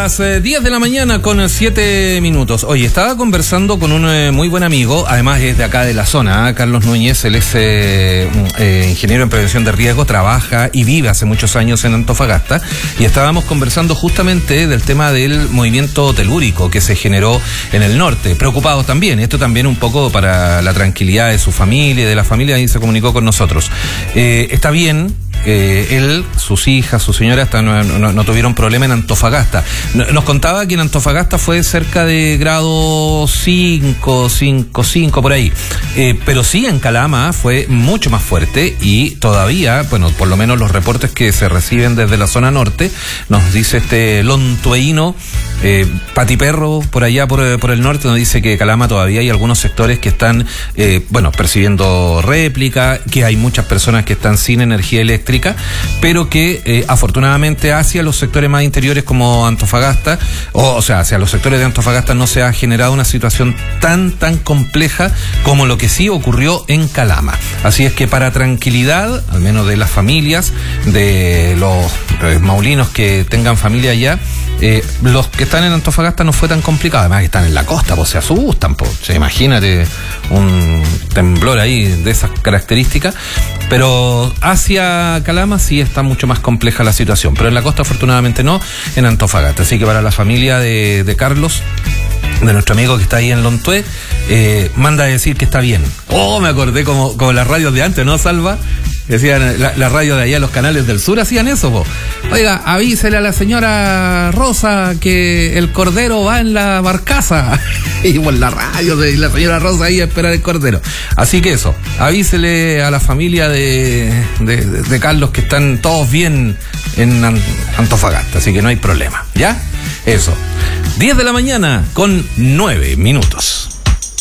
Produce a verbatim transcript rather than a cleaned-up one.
Las eh, diez de la mañana con siete minutos. Oye, estaba conversando con un eh, muy buen amigo, además es de acá de la zona, ¿eh? Carlos Núñez. Él es eh, eh, ingeniero en prevención de riesgo, trabaja y vive hace muchos años en Antofagasta, y estábamos conversando justamente del tema del movimiento telúrico que se generó en el norte. Preocupados también, esto también un poco para la tranquilidad de su familia y de la familia, y se comunicó con nosotros. Eh, está bien. Eh, él, sus hijas, su señora hasta no, no, no tuvieron problema en Antofagasta. Nos contaba que en Antofagasta fue cerca de grado cinco, cinco, cinco por ahí. Eh, pero sí en Calama fue mucho más fuerte, y todavía, bueno, por lo menos los reportes que se reciben desde la zona norte, nos dice este lontueíno, eh, Patiperro, por allá por, por el norte, nos dice que Calama todavía hay algunos sectores que están, eh, bueno, percibiendo réplica, que hay muchas personas que están sin energía eléctrica, pero que eh, afortunadamente hacia los sectores más interiores como Antofagasta, o, o sea, hacia los sectores de Antofagasta no se ha generado una situación tan, tan compleja como lo que sí ocurrió en Calama. Así es que para tranquilidad, al menos de las familias, de los eh, maulinos que tengan familia allá, eh, los que están en Antofagasta no fue tan complicado, además que están en la costa, pues se asustan, pues, o sea, imagínate un temblor ahí de esas características, pero hacia Calama sí está mucho más compleja la situación, pero en la costa afortunadamente no, en Antofagasta. Así que para la familia de, de Carlos, de nuestro amigo que está ahí en Lontué, eh, manda a decir que está bien. Oh, me acordé como, como las radios de antes, ¿no, Salva? Decían, la, la radio de allá, los canales del sur hacían eso, po. Oiga, avísele a la señora Rosa que el cordero va en la barcaza. Y por la radio de la señora Rosa ahí a esperar el cordero. Así que eso, avísele a la familia de, de, de, de Carlos que están todos bien en Antofagasta, así que no hay problema, ¿ya? Eso. diez de la mañana con nueve minutos.